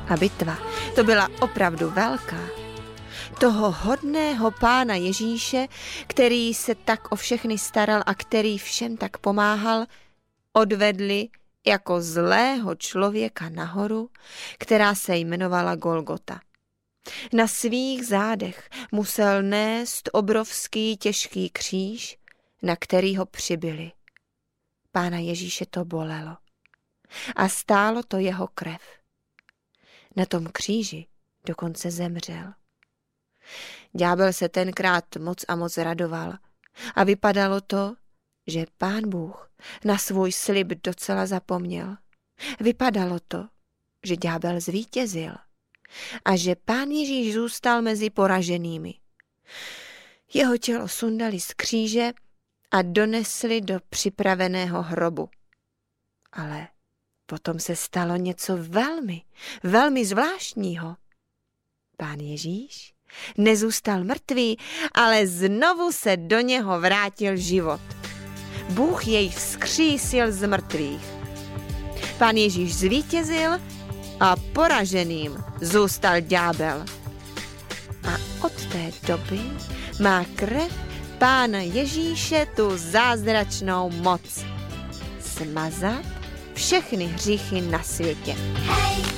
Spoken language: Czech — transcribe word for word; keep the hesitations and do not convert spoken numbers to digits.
A bitva, to byla opravdu velká. Toho hodného Pána Ježíše, který se tak o všechny staral a který všem tak pomáhal, odvedli jako zlého člověka nahoru, která se jmenovala Golgota. Na svých zádech musel nést obrovský těžký kříž, na který ho přibili. Pána Ježíše to bolelo a stálo to jeho krev. Na tom kříži dokonce zemřel. Ďábel se tenkrát moc a moc radoval a vypadalo to, že Pán Bůh na svůj slib docela zapomněl. Vypadalo to, že ďábel zvítězil a že Pán Ježíš zůstal mezi poraženými. Jeho tělo sundali z kříže a donesli do připraveného hrobu. Ale potom se stalo něco velmi, velmi zvláštního. Pán Ježíš nezůstal mrtvý, ale znovu se do něho vrátil život. Bůh jej vzkřísil z mrtvých. Pán Ježíš zvítězil a poraženým zůstal ďábel. A od té doby má krev Pána Ježíše tu zázračnou moc smazat všechny hříchy na světě. Hej!